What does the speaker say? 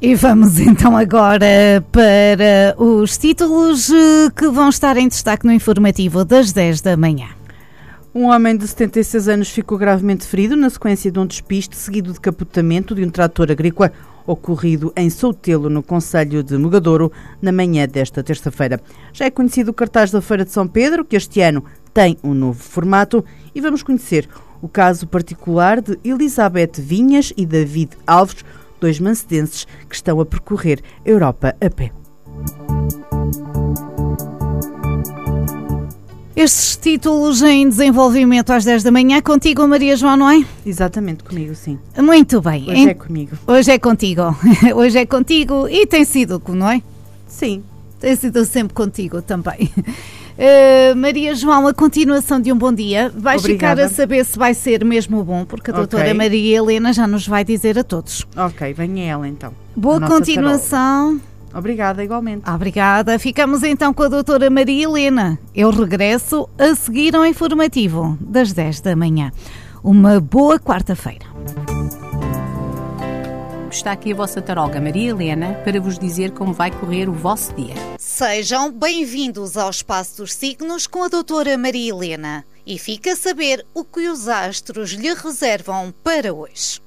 E vamos então agora para os títulos que vão estar em destaque no informativo das 10 da manhã. Um homem de 76 anos ficou gravemente ferido na sequência de um despiste seguido de capotamento de um trator agrícola ocorrido em Soutelo, no concelho de Mogadouro, na manhã desta terça-feira. Já é conhecido o cartaz da Feira de São Pedro, que este ano tem um novo formato, e vamos conhecer o caso particular de Elizabeth Vinhas e David Alves, dois mancedenses que estão a percorrer a Europa a pé. Estes títulos em desenvolvimento às 10 da manhã, contigo, Maria João, não é? Exatamente, comigo, sim. Muito bem. Hoje é comigo. Hoje é contigo. Hoje é contigo e tem sido, não é? Sim. Tem sido sempre contigo também. Maria João, a continuação de um bom dia. Vais Obrigada. ficar a saber se vai ser mesmo bom, porque a doutora Maria Helena já nos vai dizer a todos. Ok, venha ela então. Boa continuação. Tarola. Obrigada, igualmente. Obrigada. Ficamos então com a doutora Maria Helena. Eu regresso a seguir ao informativo das 10 da manhã. Uma boa quarta-feira. Está aqui a vossa taróloga Maria Helena para vos dizer como vai correr o vosso dia. Sejam bem-vindos ao Espaço dos Signos com a doutora Maria Helena. E fica a saber o que os astros lhe reservam para hoje.